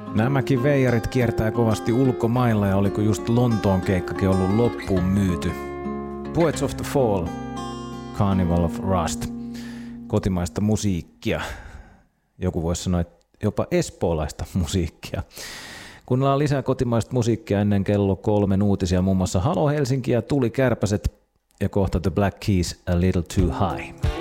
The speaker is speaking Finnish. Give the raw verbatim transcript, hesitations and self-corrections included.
Nämäkin veijarit kiertää kovasti ulkomailla ja oliko just Lontoon keikkakin ollut loppuun myyty. Poets of the Fall, Carnival of Rust, kotimaista musiikkia. Joku voisi sanoa, että jopa espoolaista musiikkia. Kuunnellaan lisää kotimaista musiikkia ennen kello kolmen uutisia, muun muassa Halo Helsinki ja Tuli Kärpäset ja kohta The Black Keys, A Little Too High.